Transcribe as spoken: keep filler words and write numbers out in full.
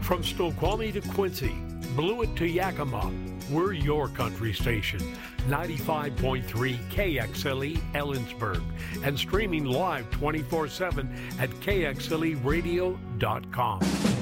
From Snoqualmie to Quincy, Blewett to Yakima, we're your country station. ninety-five point three K X L E Ellensburg and streaming live twenty-four seven at K X L E radio dot com.